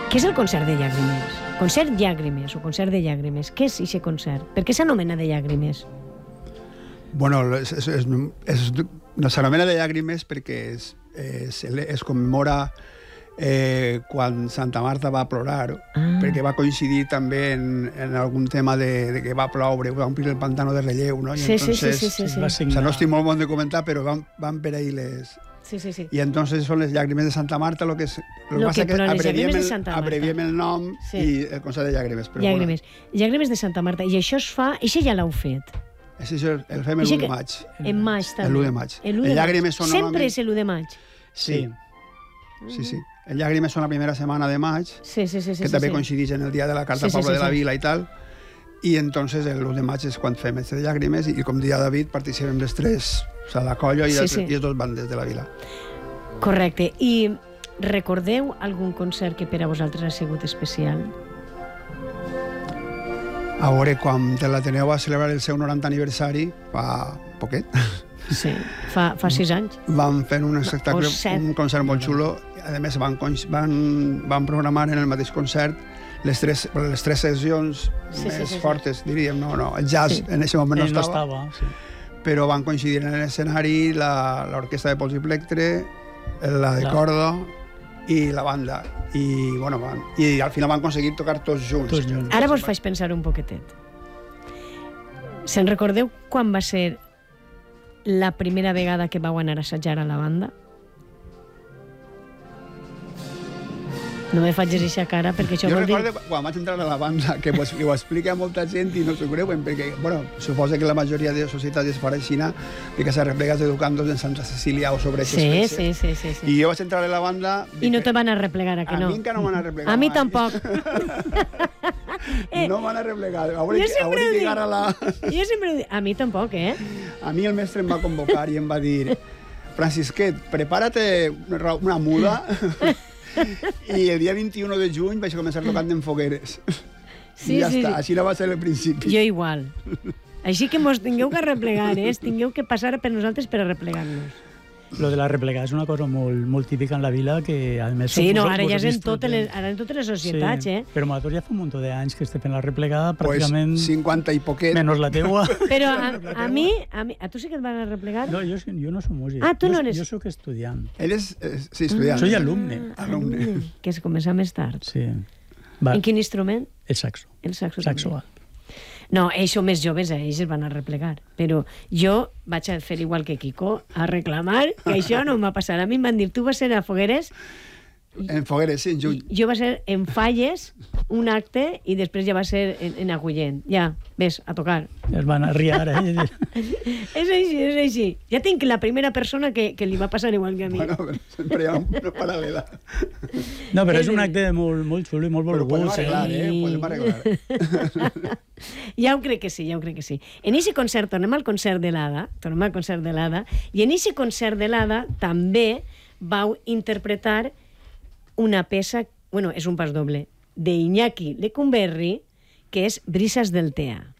Què és el concert de llàgrimes? Concert llàgrimes o concert de llàgrimes. Què és aquest concert? Per què s'anomena de llàgrimes? Bueno, s'anomena de llàgrimes perquè es commemora quan Santa Marta va plorar, perquè va coincidir també en algun tema de que va ploure, va omplir el pantano de relleu, no? Sí. O sea, no estic molt bon de comentar, però van per ahí les... Sí. I entonces són les llàgrimes de Santa Marta, lo que passa que abreviem el nom i el concert de llàgrimes. Llàgrimes. Llàgrimes de Santa Marta. I això es fa... Això ja l'heu fet? Això el fem l'1 de maig. En maig, també. El 1 de maig. Les llàgrimes són sempre és l'1 de maig? Sí. Les llàgrimes són la primera setmana de maig, que també coincideix en el dia de la Carta al Poble de la Vila i tal. I entonces el 1 de maig és quan fem aquestes llàgrimes i com deia David participem les tres, o sigui, la colla i les dues bandes de la vila. Correcte. I recordeu algun concert que per a vosaltres ha sigut especial? A veure, quan l'Ateneu va celebrar el seu 90 aniversari, fa poquet. Sí, fa 6 anys. Van fer un espectacle, un concert molt xulo. A més, van programar en el mateix concert les tres sessions més fortes, diríem. No, el jazz en aquest moment no estava. Però van coincidir en l'escenari l'orquestra de Pols i Plectre, la de Cordo i la banda. I al final van aconseguir tocar tots junts. Ara vos faig pensar un poquetet. Se'n recordeu quan va ser la primera vegada que vau anar a assajar a la banda? No me faig aquesta cara perquè això vol dir... Jo recordo quan vaig entrar a la banda que ho explica a molta gent i no s'ho creuen perquè, suposa que la majoria de societats es farà aixina que s'ha replegat educando en Santa Cecília o sobre aquestes peces. Sí. I jo vaig entrar a la banda... I no te van a replegar, a que no? A mi encara no m'han replegat. A mi tampoc. No m'han replegat. Hauré que llegar a la... Jo sempre ho dic. A mi tampoc, A mi el mestre em va convocar i em va dir Francisquet, prepárate una muda... I el dia 21 de juny vaig començar tocant en fogueres. I ja està, així no va ser el principi. Jo igual. Així que mos tingueu que replegar, tingueu que passar per nosaltres per a replegar-nos. Lo de la replegada és una cosa molt típica en la vila que, a més... Sí, no, ara ja és en totes les societats, Però nosaltres ja fa un munt d'anys que estem fent la replegada, pràcticament... 50 i poquet. Menys la teua. Però a mi... A tu sí que et van a replegar? No, jo no soc músic. Ah, tu no eres... Jo soc estudiant. Ell és... Sí, estudiant. Soy alumne. Que es comença més tard. Sí. En quin instrument? El saxo. El saxo. Saxo alt. No, ells més joves, ells es van a replegar. Però jo vaig a fer igual que Kiko, a reclamar que això no m'ha passat. A mi em van dir, tu vas ser a Fogueres... En Fogueres, sí, en juny. Jo va ser en Falles, un acte, i després ja va ser en Agullent. Ja, ves, a tocar. Es van a riar, És així. Ja tinc la primera persona que li va passar igual que a mi. Bueno, sempre hi ha una paral·lela. No, però és un acte molt xulo i molt volgut. Però podem arreglar, Ja ho crec que sí. En aquest concert, tornem al concert de l'Ada, i en aquest concert de l'Ada també vau interpretar una peça, és un pas doble, d'Iñaki Lecumberri, que és Brises del Tea.